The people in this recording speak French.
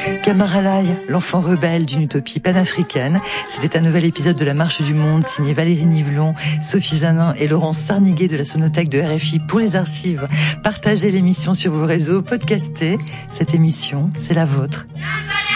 Kamaralai, l'enfant rebelle d'une utopie panafricaine. C'était un nouvel épisode de La Marche du Monde, signé Valérie Nivelon, Sophie Janin et Laurence Sarniguet de la Sonothèque de RFI pour les archives. Partagez l'émission sur vos réseaux, podcastez. Cette émission, c'est la vôtre.